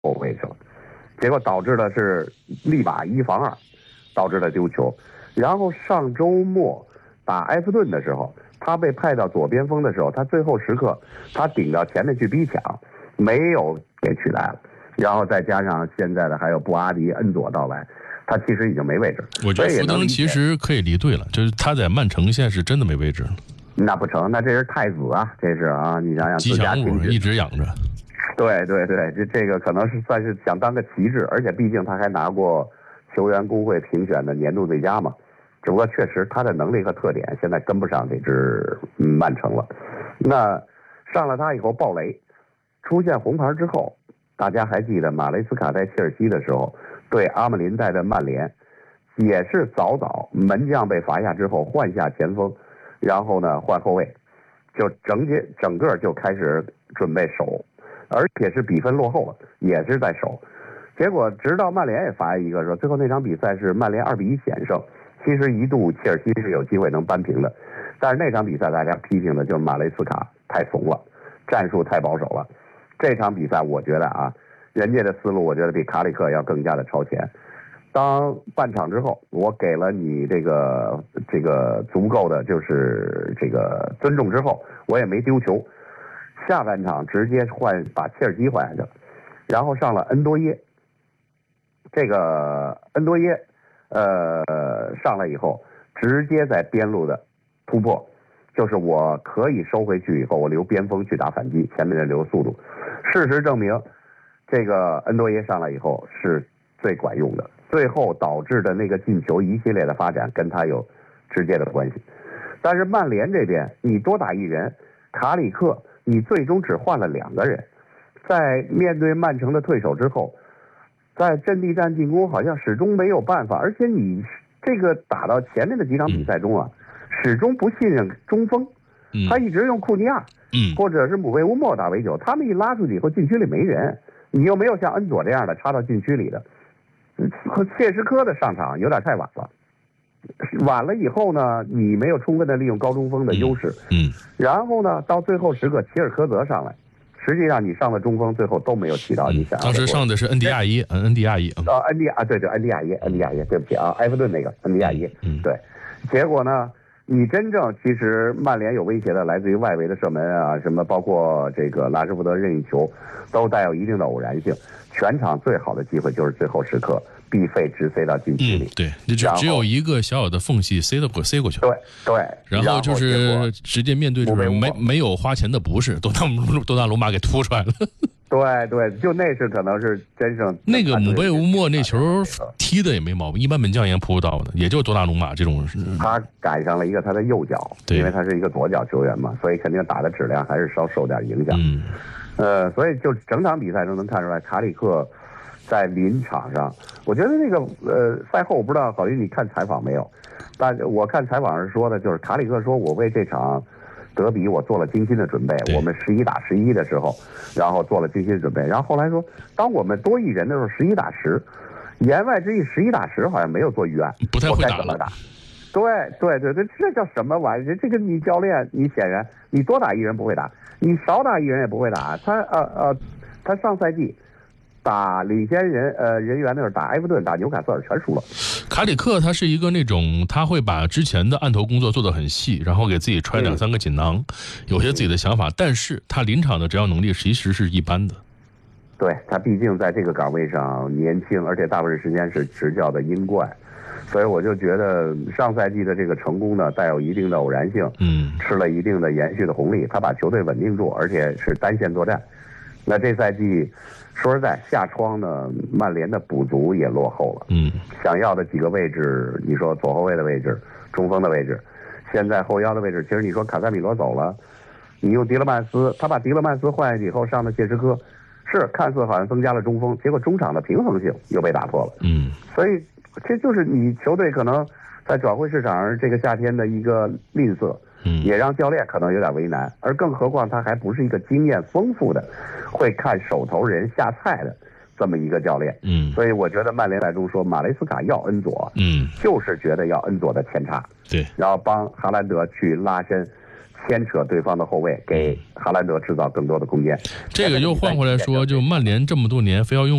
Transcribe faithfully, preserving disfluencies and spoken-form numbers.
后卫去了，结果导致的是利马一防二，导致了丢球。然后上周末打埃弗顿的时候，他被派到左边锋的时候，他最后时刻他顶到前面去逼抢，没有给取代了。然后再加上现在的还有布阿迪、恩佐到来，他其实已经没位置。 我觉得福登其实可以离队了，就是他在曼城现在是真的没位置了。 那不成，那这是太子啊，这是啊，你想想吉祥物一直养着。 对对对，这这个可能是算是想当个旗帜，而且毕竟他还拿过球员工会评选的年度最佳嘛。只不过确实他的能力和特点现在跟不上这支曼城了。那上了他以后爆雷，出现红牌之后，大家还记得马雷斯卡在切尔西的时候对阿姆林带的曼联，也是早早门将被罚下之后换下前锋，然后呢换后卫，就整节整个就开始准备守，而且是比分落后了，也是在守。结果直到曼联也罚一个说，最后那场比赛是曼联二比一险胜。其实一度切尔西是有机会能扳平的，但是那场比赛大家批评的就是马雷斯卡太怂了，战术太保守了。这场比赛我觉得啊，人家的思路我觉得比卡里克要更加的超前。当半场之后，我给了你这个这个足够的就是这个尊重之后，我也没丢球。下半场直接换把切尔西换下去了，然后上了恩多耶。这个恩多耶。呃，上来以后，直接在边路的突破，就是我可以收回去以后，我留边锋去打反击，前面的留速度。事实证明，这个恩多耶上来以后是最管用的，最后导致的那个进球一系列的发展跟他有直接的关系。但是曼联这边，你多打一人，卡里克，你最终只换了两个人，在面对曼城的退守之后。在阵地战进攻好像始终没有办法，而且你这个打到前面的几场比赛中啊，嗯、始终不信任中锋，嗯、他一直用库尼亚，嗯，或者是姆贝乌莫打为主，他们一拉出去以后禁区里没人，你又没有像恩佐这样的插到禁区里的，切什科的上场有点太晚了，晚了以后呢，你没有充分的利用高中锋的优势，嗯，嗯然后呢，到最后时刻齐尔科泽上来。实际上，你上的中锋最后都没有起到你想要的、嗯。当时上的是恩迪亚耶，恩迪亚耶。 啊，恩迪啊，对对，恩迪亚耶，恩迪亚耶，对不起啊，埃弗顿那个恩迪亚耶。嗯，对。结果呢，你真正其实曼联有威胁的来自于外围的射门啊，什么包括这个拉什福德任意球，都带有一定的偶然性。全场最好的机会就是最后时刻。必费直塞到禁区里， 嗯、对，你只只有一个小小的缝隙塞到过塞过去， 对对， 然后就是直接面对就是没没有花钱的不是，都让都让罗马给突出来了。 对对，就那是可能是真正那个姆贝乌莫那球踢的也没毛病，一般门将也扑不到的，也就多纳鲁马这种。 他赶上了一个他的右脚，因为他是一个左脚球员嘛，所以肯定打的质量还是稍受点影响。嗯，呃，所以就整场比赛中能看出来，卡里克。在临场上，我觉得那个呃赛后我不知道郝林你看采访没有，但我看采访是说的，就是卡里克说我为这场德比我做了精心的准备，我们十一打十一的时候，然后做了精心的准备，然后后来说当我们多一人的时候十一打十，言外之意十一打十好像没有做预案， 不太会打怎么打。对对对对，这叫什么玩意儿？这个你教练你显然你多打一人不会打，你少打一人也不会打。他呃呃，他上赛季。打领先人呃人员那是打埃弗顿打纽卡斯尔全输了。 卡里克他是一个那种他会把之前的案头工作做得很细，然后给自己揣两三个锦囊，嗯、有些自己的想法，但是他临场的执教能力其实是一般的。 对，他毕竟在这个岗位上年轻，而且大部分时间是执教的英冠，所以我就觉得上赛季的这个成功呢带有一定的偶然性，嗯，吃了一定的延续的红利，他把球队稳定住，而且是单线作战。那这赛季说实在下窗呢，曼联的补足也落后了，嗯，想要的几个位置，你说左后卫的位置、中锋的位置，现在后腰的位置，其实你说卡塞米罗走了，你用迪勒曼斯，他把迪勒曼斯换下去以后上的谢什科，是看似好像增加了中锋，结果中场的平衡性又被打破了，嗯，所以这就是你球队可能在转会市场上这个夏天的一个吝啬。嗯，也让教练可能有点为难，而更何况他还不是一个经验丰富的、会看手头人下菜的这么一个教练。嗯，所以我觉得曼联赛中说马雷斯卡要恩佐，嗯，就是觉得要恩佐的前插， 对， 然后帮哈兰德去拉伸， 牵扯对方的后卫，给哈兰德制造更多的空间。 这个又换回来说，就曼联这么多年非要用